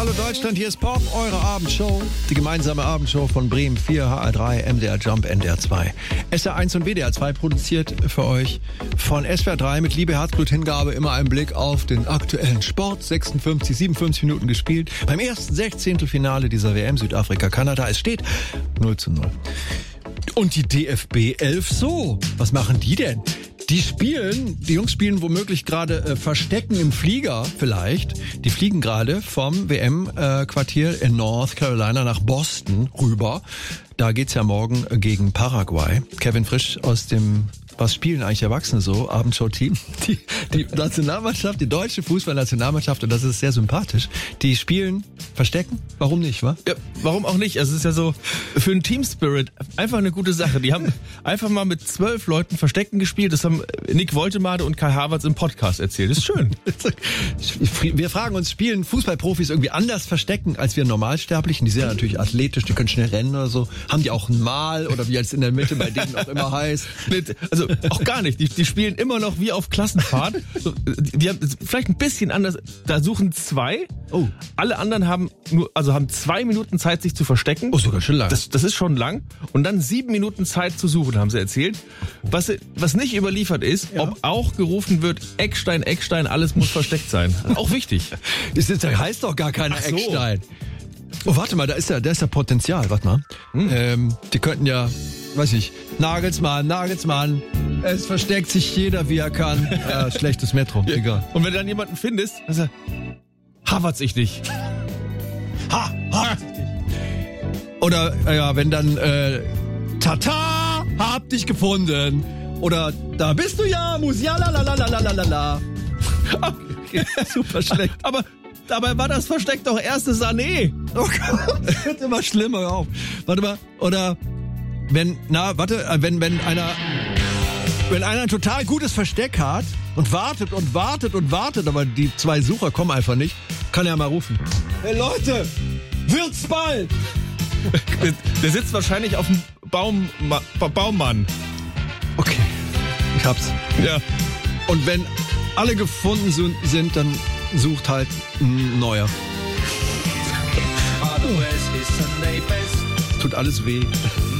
Hallo Deutschland, hier ist Pop, eure Abendshow. Die gemeinsame Abendshow von Bremen 4, HR3, MDR Jump, NDR 2. SR1 und WDR 2 produziert für euch von SWR 3 mit Liebe, Herzblut, Hingabe immer einen Blick auf den aktuellen Sport. 57 Minuten gespielt. Beim ersten 16. Finale dieser WM Südafrika, Kanada. Es steht 0:0. Und die DFB 11 so. Was machen die denn? Die Jungs spielen womöglich gerade Verstecken im Flieger vielleicht. Die fliegen gerade vom WM-Quartier in North Carolina nach Boston rüber. Da geht's ja morgen gegen Paraguay. Kevin Frisch aus dem Was spielen eigentlich Erwachsene so? Abendshow-Team. Die Nationalmannschaft, die deutsche Fußballnationalmannschaft, und das ist sehr sympathisch, die spielen Verstecken. Warum nicht, wa? Ja, warum auch nicht? Also es ist ja so, für einen Team-Spirit einfach eine gute Sache. Die haben einfach mal mit 12 Leuten Verstecken gespielt. Das haben Nick Woltemade und Kai Havertz im Podcast erzählt. Das ist schön. Wir fragen uns, spielen Fußballprofis irgendwie anders Verstecken als wir Normalsterblichen? Die sind ja natürlich athletisch, die können schnell rennen oder so. Haben die auch ein Mal oder wie jetzt in der Mitte bei denen auch immer heißt? Also auch gar nicht. Die spielen immer noch wie auf Klassenfahrt. Die haben vielleicht ein bisschen anders. Da suchen 2. Oh. Alle anderen haben 2 Minuten Zeit, sich zu verstecken. Oh, sogar schon lang. Das ist schon lang. Und dann 7 Minuten Zeit zu suchen, haben sie erzählt. Was nicht überliefert ist, ja, ob auch gerufen wird, Eckstein, Eckstein, alles muss versteckt sein. Auch wichtig. Das heißt doch gar keiner so. Eckstein. Oh, warte mal, da ist ja Potenzial. Warte mal. Die könnten ja, weiß ich, Nagelsmann. Es versteckt sich jeder, wie er kann. Schlechtes Metro, ja. Egal. Und wenn du dann jemanden findest, dann sagst du, Havertz ich dich. Havertz ich dich. Oder, ja, wenn dann, Tata, hab dich gefunden. Oder, da bist du ja, Musiala, la. Okay. Super schlecht. Aber dabei war das Versteck doch erste Sané. Oh Gott, das wird immer schlimmer. Hör auf. Warte mal, oder wenn einer ein total gutes Versteck hat und wartet, aber die 2 Sucher kommen einfach nicht, kann er mal rufen. Hey Leute, wird's bald? Der sitzt wahrscheinlich auf dem Baummann. Okay, ich hab's. Ja. Und wenn alle gefunden sind, dann sucht halt ein neuer. Tut alles weh.